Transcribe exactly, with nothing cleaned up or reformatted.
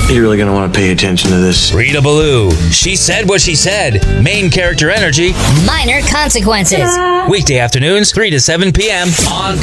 You're really going to want to pay attention to this. Rita Ballou. She said what she said. Main character energy. Minor consequences. Weekday afternoons, three to seven p.m. on